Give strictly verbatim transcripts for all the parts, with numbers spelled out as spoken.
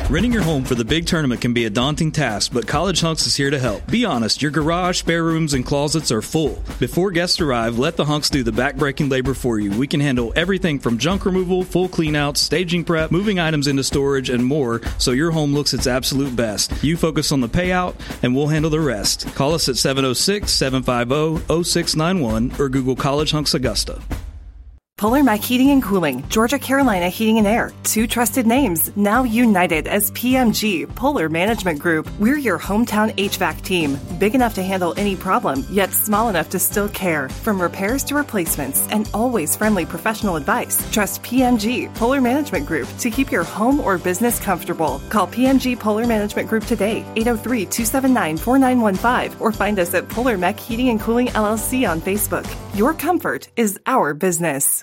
Renting your home for the big tournament can be a daunting task, but College Hunks is here to help. Be honest, your garage, spare rooms, and closets are full. Before guests arrive, let the Hunks do the back-breaking labor for you. We can handle everything from junk removal, full cleanouts, staging prep, moving items into storage, and more, so your home looks its absolute best. You focus on the payout, and we'll handle the rest. Call us at seven oh six, seven five zero, zero six nine one or Google College Hunks Augusta. Polar Mac Heating and Cooling, Georgia Carolina Heating and Air. Two trusted names, now united as P M G, Polar Management Group. We're your hometown H V A C team. Big enough to handle any problem, yet small enough to still care. From repairs to replacements, and always friendly professional advice. Trust P M G, Polar Management Group, to keep your home or business comfortable. Call P M G Polar Management Group today, eight oh three, two seven nine, four nine one five, or find us at Polar Mac Heating and Cooling L L C on Facebook. Your comfort is our business.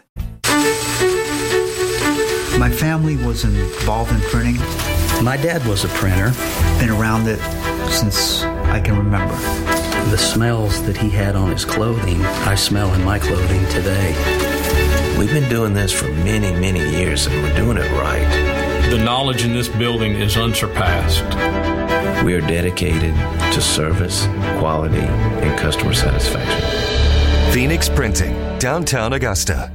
My family was involved in printing. My dad was a printer. Been around it since I can remember. The smells that he had on his clothing, I smell in my clothing today. We've been doing this for many, many years, and we're doing it right. The knowledge in this building is unsurpassed. We are dedicated to service, quality, and customer satisfaction. Phoenix Printing, downtown Augusta.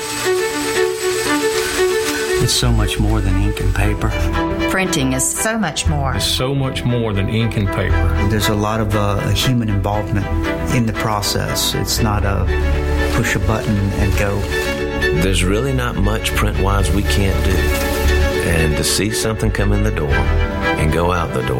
It's so much more than ink and paper. Printing is so much more. It's so much more than ink and paper. There's a lot of uh, human involvement in the process. It's not a push a button and go. There's really not much print-wise we can't do. And to see something come in the door and go out the door,